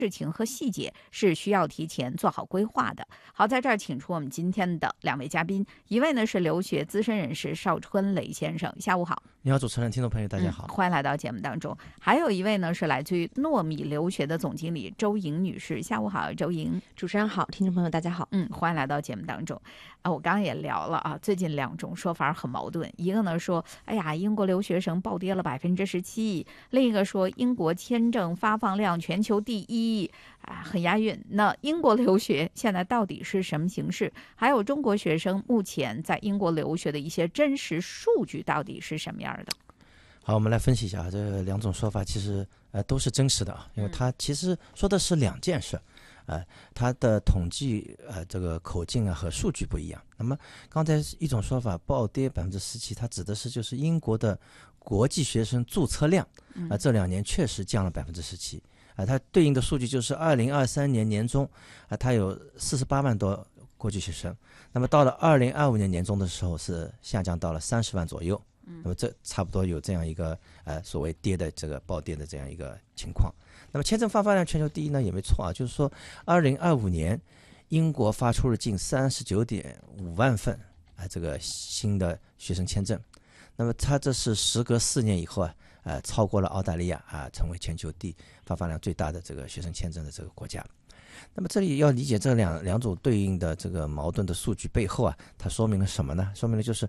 事情和细节是需要提前做好规划的。好，在这儿请出我们今天的2位嘉宾，一位呢是留学资深人士邵春雷先生，下午好。 你好，主持人，听众朋友，大家好， 欢迎来到节目当中。还有一位呢是来自于糯米留学的总经理周莹女士，下午好，周莹。 主持人好，听众朋友大家好。 欢迎来到节目当中。我刚刚也聊了啊，最近2种说法很矛盾，一个呢说，哎呀，英国留学生暴跌了17%，另一个说英国签证发放量全球第一，很押韵。那英国留学现在到底是什么形式？还有中国学生目前在英国留学的一些真实数据到底是什么样的？ 好，我们来分析一下这2种说法，其实都是真实的啊，因为它其实说的是2件事。它的统计这个口径和数据不一样。那么刚才一种说法暴跌17%，它指的是就是英国的国际学生注册量这2年确实降了17%。它对应的数据就是2023年年中它有48万多国际学生，那么到了2025年年中的时候是下降到了30万左右。那么这差不多有这样一个所谓跌的这个暴跌的这样一个情况。那么签证发放量全球第一呢也没错啊，就是说2025年英国发出了近39.5万份这个新的学生签证。那么它这是时隔4年以后超过了澳大利亚成为全球发放量最大的这个学生签证的这个国家。那么这里要理解这两种对应的这个矛盾的数据背后它说明了什么呢？说明了就是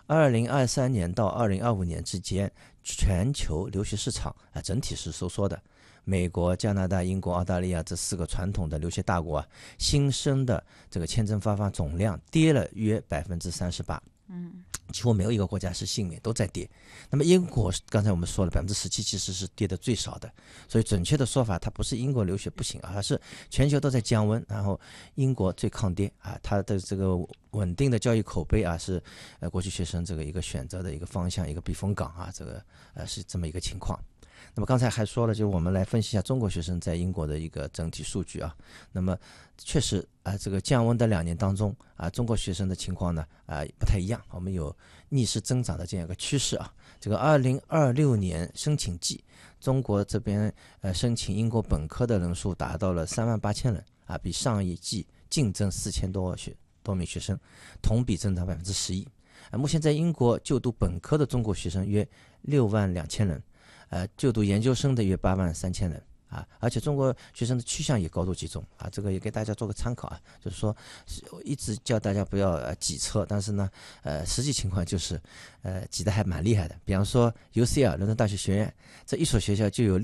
2023年到2025年之间，全球留学市场整体是收缩的。美国、加拿大、英国、澳大利亚这4个传统的留学大国新生的这个签证发放总量跌了约38%。几乎没有一个国家是幸免，都在跌。那么英国刚才我们说了17%其实是跌的最少的，所以准确的说法它不是英国留学不行而是全球都在降温，然后英国最抗跌它的这个稳定的教育口碑是国际学生这个一个选择的一个方向，一个避风港这个是这么一个情况。那么刚才还说了，就我们来分析一下中国学生在英国的一个整体数据那么确实这个降温的2年当中中国学生的情况呢不太一样，我们有逆势增长的这样一个趋势这个2026年申请季，中国这边申请英国本科的人数达到了38000人比上一季净增4000多名学生，同比增长11%。目前在英国就读本科的中国学生约62000人。就读研究生的约83000人而且中国学生的趋向也高度集中这个也给大家做个参考就是说一直叫大家不要挤车，但是呢实际情况就是挤得还蛮厉害的。比方说 UCL 伦敦大学学院这一所学校就有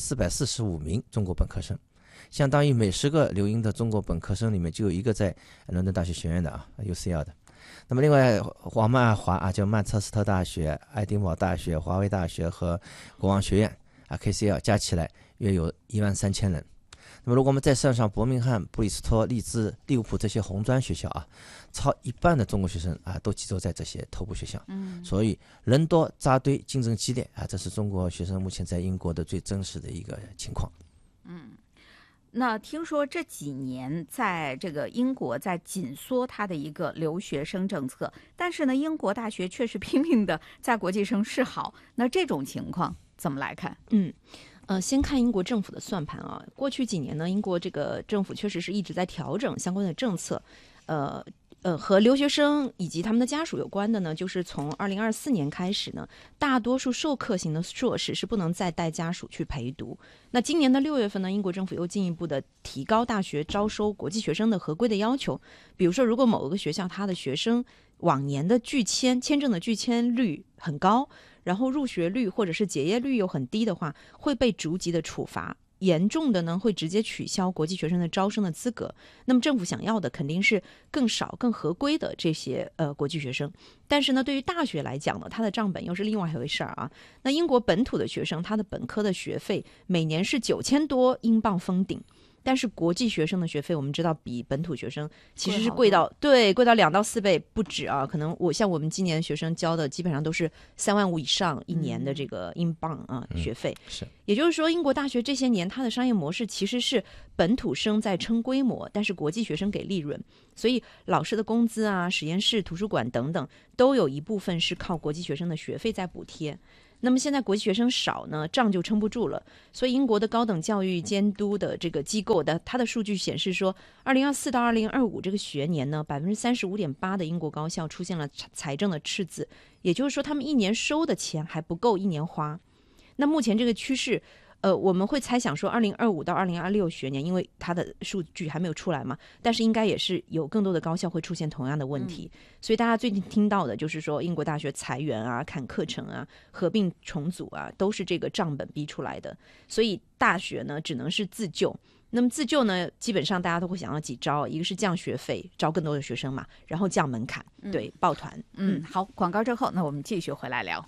6445名中国本科生，相当于每10个留英的中国本科生里面就有1个在伦敦大学学院的UCL 的。那么另外华曼尔华就曼彻斯特大学、爱丁堡大学、华威大学和国王学院KCL 加起来约有13000人。那么如果我们再算上伯明翰、布里斯托、利兹、利物浦这些红专学校超一半的中国学生都集中在这些头部学校。所以人多扎堆，竞争激烈这是中国学生目前在英国的最真实的一个情况。 那听说这几年在这个英国在紧缩它的一个留学生政策，但是呢，英国大学确实拼命的在国际上示好。那这种情况怎么来看？ 先看英国政府的算盘过去几年呢，英国这个政府确实是一直在调整相关的政策。和留学生以及他们的家属有关的呢，就是从2024年开始呢，大多数授课型的硕士是不能再带家属去陪读。那今年的6月份呢，英国政府又进一步的提高大学招收国际学生的合规的要求。比如说，如果某个学校他的学生往年的签证的拒签率很高，然后入学率或者是结业率又很低的话，会被逐级的处罚。严重的呢，会直接取消国际学生的招生的资格。那么政府想要的肯定是更少、更合规的这些国际学生。但是呢，对于大学来讲呢，它的账本又是另外一回事儿那英国本土的学生，他的本科的学费每年是9000多英镑封顶。但是国际学生的学费我们知道比本土学生其实是贵到2到4倍不止可能像我们今年学生交的基本上都是3万5以上一年的这个英镑学费。 是， 也就是说英国大学这些年它的商业模式其实是本土生在撑规模，但是国际学生给利润，所以老师的工资实验室、图书馆等等都有一部分是靠国际学生的学费在补贴。 那么现在国际学生少呢，账就撑不住了。所以英国的高等教育监督的这个机构的它的数据显示说，2024到2025这个学年呢，35.8%的英国高校出现了财政的赤字，也就是说他们一年收的钱还不够一年花。那目前这个趋势，我们会猜想说2025到2026学年，因为它的数据还没有出来嘛，但是应该也是有更多的高校会出现同样的问题。所以大家最近听到的就是说英国大学裁员啊、砍课程啊、合并重组啊，都是这个账本逼出来的。所以大学呢只能是自救。那么自救呢，基本上大家都会想要几招，一个是降学费，招更多的学生嘛，然后降门槛，对，抱团。 好，广告之后，那我们继续回来聊。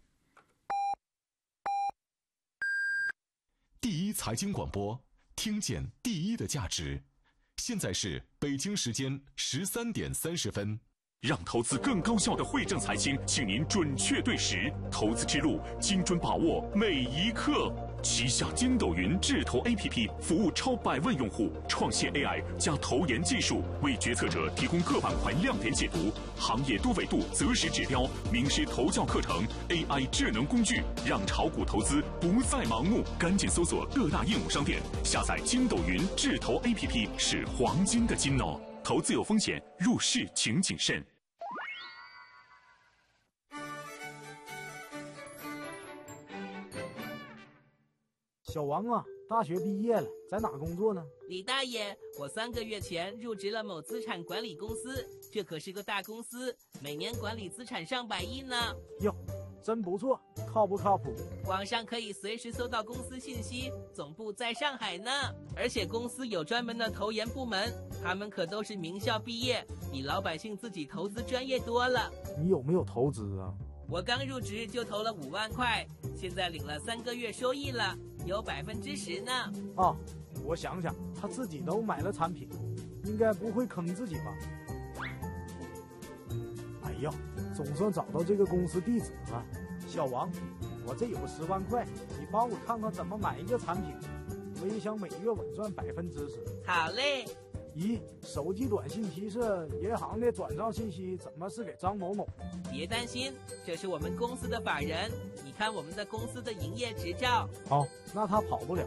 第一财经广播，听见第一的价值。现在是北京时间13点30分。 让投资更高效的惠正财经，请您准确对时，投资之路精准把握每一刻。旗下筋斗云智投 APP 服务超100万用户，创新 AI 加投研技术，为决策者提供各板块亮点解读、行业多维度择时指标、名师投教课程、AI 智能工具，让炒股投资不再盲目。赶紧搜索各大应用商店，下载筋斗云智投 APP， 是黄金的金哦。投资有风险，入市请谨慎。 小王啊，大学毕业了，在哪工作呢？ 李大爷，我3个月前入职了某资产管理公司，这可是个大公司，每年管理资产上百亿呢。 哟，真不错，靠不靠谱？ 网上可以随时搜到公司信息，总部在上海呢。而且公司有专门的投研部门，他们可都是名校毕业，比老百姓自己投资专业多了。 你有没有投资啊？ 我刚入职就投了5万块，现在领了3个月收益了，有10%呢。 啊，我想想，他自己都买了产品，应该不会坑自己吧？哎呀，总算找到这个公司地址了。小王，我这有10万块，你帮我看看怎么买一个产品，我也想每月稳赚10%。 好嘞。 咦，手机短信提示银行的转账信息怎么是给张某某？ 别担心，这是我们公司的法人，你看我们的公司的营业执照。 好，那他跑不了。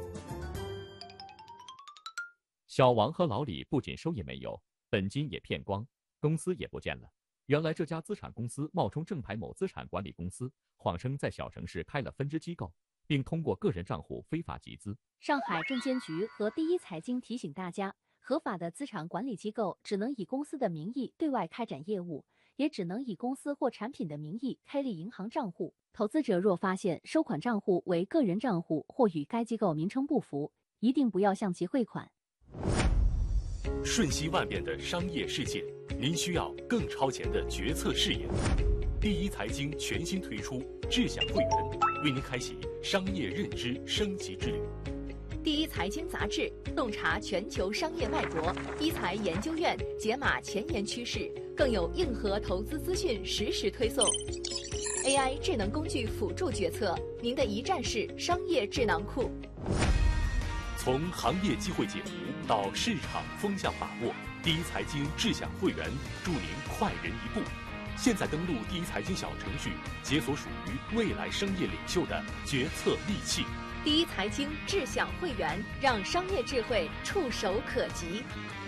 小王和老李不仅收益没有，本金也骗光，公司也不见了。原来这家资产公司冒充正牌某资产管理公司，谎称在小城市开了分支机构，并通过个人账户非法集资。 上海证监局和第一财经提醒大家，合法的资产管理机构只能以公司的名义对外开展业务，也只能以公司或产品的名义开立银行账户。投资者若发现收款账户为个人账户或与该机构名称不符，一定不要向其汇款。 瞬息万变的商业世界，您需要更超前的决策视野。第一财经全新推出智享会员，为您开启商业认知升级之旅。 第一财经杂志洞察全球商业脉搏，一财研究院解码前沿趋势，更有硬核投资资讯实时推送。AI 智能工具辅助决策，您的一站式商业智囊库。 从行业机会解读到市场风向把握，第一财经智享会员助您快人一步。现在登录第一财经小程序，解锁属于未来商业领袖的决策利器。 第一财经智享会员，让商业智慧触手可及。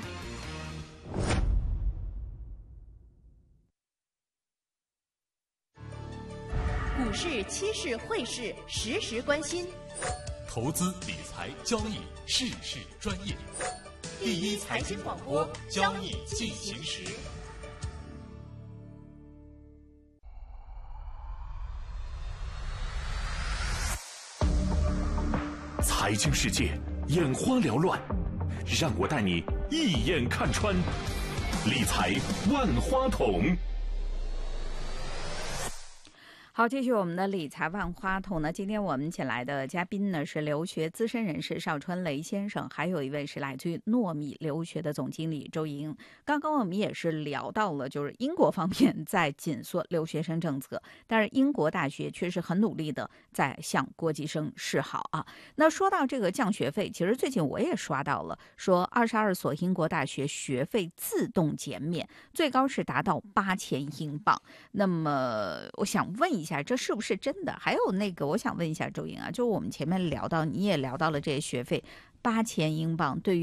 股市、期市、汇市实时关心， 投资理财交易事事专业。 第一财经广播，交易进行时。 财经世界眼花缭乱，让我带你一眼看穿。理财万花筒。 好，继续我们的理财万花筒呢。今天我们请来的嘉宾呢是留学资深人士邵春雷先生，还有一位是来自于糯米留学的总经理周莹。刚刚我们也是聊到了，就是英国方面在紧缩留学生政策，但是英国大学确实很努力的在向国际生示好啊。那说到这个降学费，其实最近我也刷到了，说22所英国大学学费自动减免，最高是达到8000英镑。那么我想问一一下，这是不是真的？还有那个，我想问一下周莹啊，就是我们前面聊到，你也聊到了这些学费，8000英镑对于